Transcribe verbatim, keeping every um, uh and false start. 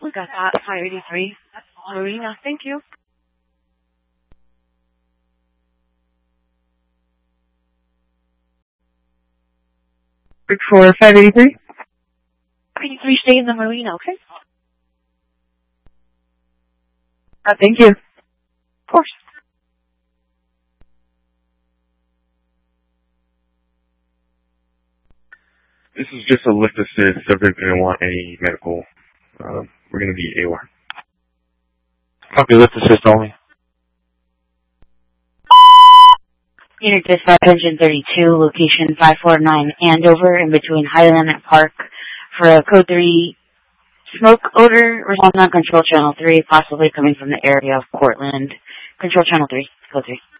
We got that. five eighty-three Marina. Thank you. For five eighty-three? five eighty-three, stay in the Marina, okay? Uh, thank you. Of course. This is just a lift assist. Subject didn't want any medical. Uh, we're going to be A W O R. Copy, lift assist only. Unit Dispatch Engine thirty-two, location five forty-nine Andover, in between Highland and Park, for a code three smoke odor response on control channel three, possibly coming from the area of Portland. Control channel three, code three.